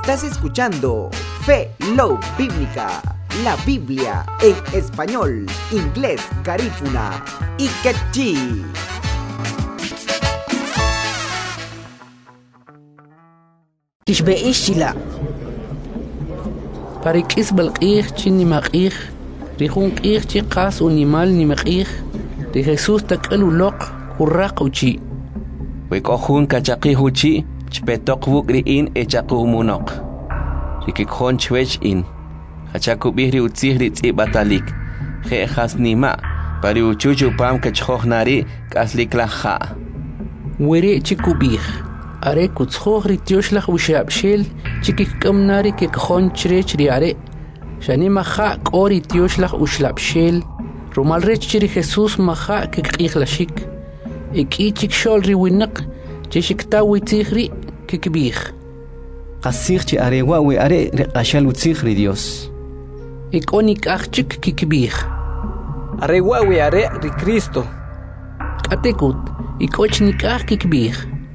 Estás escuchando Fe Love Bíblica, la Biblia en español, inglés, garífuna y quechí. Tishbeishila Parikis balqih chin nimaqih rihun qih chi qas unimal nimaqih de Jesús takalulok kurraq uchi Wekojun kachaqih uchi chpetok wukriin echaqumunok rikikjon chwech in hachakubihri utzihri batalik je hasnima pari uchuchu pam kachjohnari kasliklaja wiri chikubih are kutskhori tioshlah ushabshil chikikkamnari kekjon chrechri are shani maha qori tioshlah ushlabshil rumal rechri Jesús maha keqihlashik ikichik sholri winaq chishiktawi tihri kikbih qasirchi arewa we are reqashal utzihri Dios ikonik achik kikbih arewa we are ri Cristo atekut ikochnik kikbih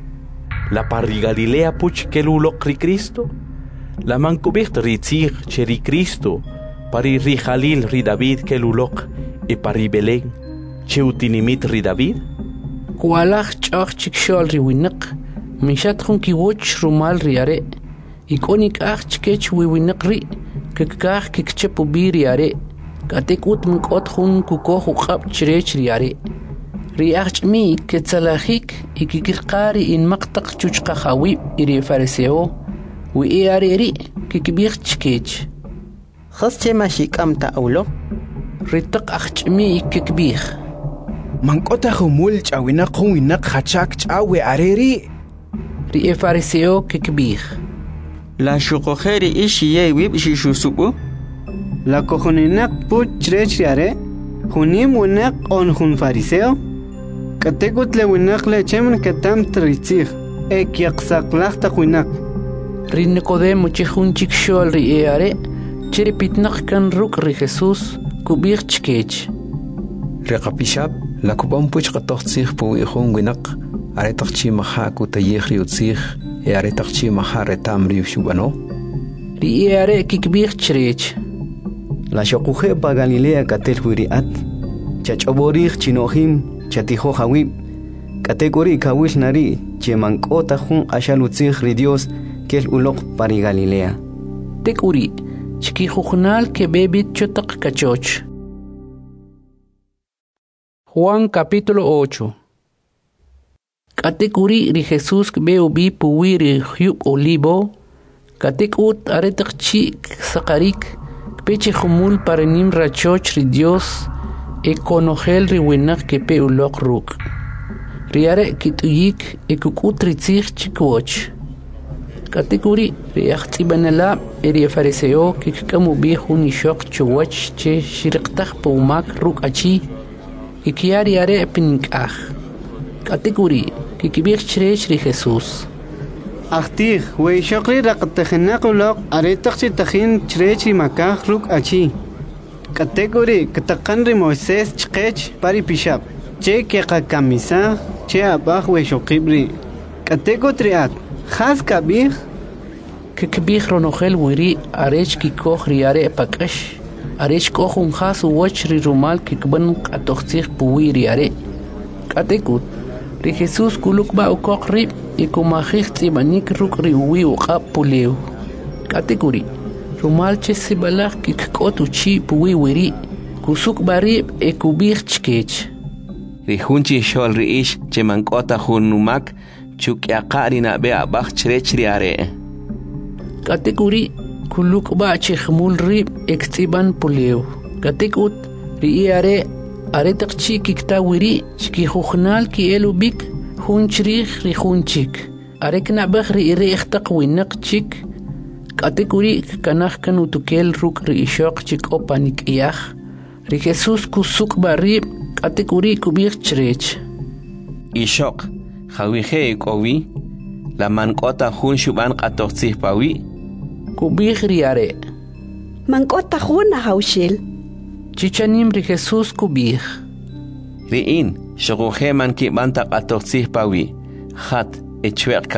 la parri Galilea puch kelulok ri Cristo la mankubicht ri tzir cheri Cristo pari ri Jalil ri David kelulok e pari Belén cheutinimit ri David kualach chach chikshol ri winaq mishat khun ki woch rumal ri are ikonik ach chkech wi winaq ri kekah kikchepu biri are katekut mkot khun kuko khab chrech ri are ri ach mi ketsalahik ikikqari in maqtaq chuchqa khawi iri fariseo wi are ri kikbih chkech khasche mashikam ta awlo ritaq ach mi ikikbih Mankota humul chawina qowina khachak chawe areri ri fariseo kikbih la shuqokheri ishiye wib shishusubu la cojonina puchrech are hunim winak on hun fariseo katekut le winak le chemen katam tritzig ekyaqsaqlaqta winak ri Nicodemo chihun chikshol ri are chiripitnaq kan ruk ri Jesús kubih chkech reqapishab la kubam puch qatoqtsih pu ihun winaq aretaqchi maha kutayihri utzih e aretaqchi maha retamri shubano ri are kikbih chrech la shoquje pa Galilea katel huriat chachoborih chinohim chatijo hawib kategori kawil nari chemankota hun ashal utzih ri Dios kel uloq pari Galilea tekuri chikijujnal ke bebit chotaq kachoch Juan capítulo 8 Katekuri ri Jesús veo bi puwiri hyub olivo katekut aretaqchi saqarik peche humul parenim rachoch ri Dios e konogel ri winaq ke pe ulok ruk riare kituyik e kukutri tzich chikwoch katekuri ri axtibanala ri fariseo ke kamu bi hun shok chwach che shirqtaq pumak ruk achi ikiari are pinkah kategori kikibih chrech ri Jesús Achtig we shokri raqtakhna qulaq aretaqchi takhin chrech ri makah ruk achi kategori kataqan ri Moisés chqech pari pishab che ke qakamisa che abah we shokibri kategotriat khas kabih kikibih ronogel wiri arech kikoh ri are pakash arech kohun khas woch ri rumal kikban qatoqtsih puwiri are katekut ri Jesús kulukba ukoqri ikumajih tsibanik ruk ri uwi uqab pulew katekuri rumal che sibalaj kikkot uchi puwi wiri kusuk bari ekubih chkech ri hunchi shol ri ish chemankota hunumak chukyaqari na be abaj chrech ri are katekuri kulukba chihmul ri ektiban pulew katekut ri are aretaqchi kiktawiri chkijujnal ki elubik hunchrig ri hunchik arekna bakhri ri ikhtaq winaq chik katekuri kanaj kanu tukel ruk ri ishoq chik opanik iyah ri Jesús kusuk bari katekuri kubih chrech ishoq khawije kowi la mankota hun shuban qatoqtsih pawi kubih ri are mankota hun hawshil chichanim ri Jesús kubih riin shoquje man ki banta qatoqtsih pawi khat echweq